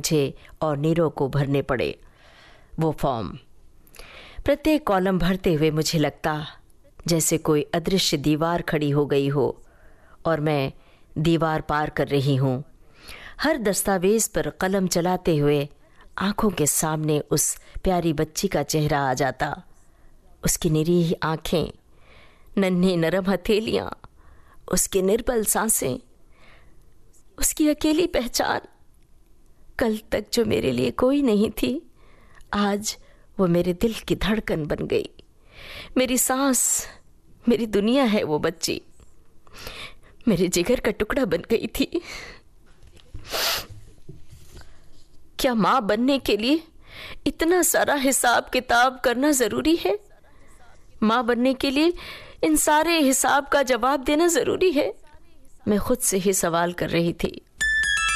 मुझे और नीरो को भरने पड़े वो फॉर्म। प्रत्येक कॉलम भरते हुए मुझे लगता जैसे कोई अदृश्य दीवार खड़ी हो गई हो और मैं दीवार पार कर रही हूँ। हर दस्तावेज पर कलम चलाते हुए आंखों के सामने उस प्यारी बच्ची का चेहरा आ जाता, उसकी निरीह आंखें, नन्ही नरम हथेलियाँ, उसकी निर्बल सांसें, उसकी अकेली पहचान। कल तक जो मेरे लिए कोई नहीं थी, आज वो मेरे दिल की धड़कन बन गई। मेरी सांस, मेरी दुनिया है वो बच्ची, मेरे जिगर का टुकड़ा बन गई थी। क्या माँ बनने के लिए इतना सारा हिसाब किताब करना जरूरी है? माँ बनने के लिए इन सारे हिसाब का जवाब देना जरूरी है? मैं खुद से ही सवाल कर रही थी।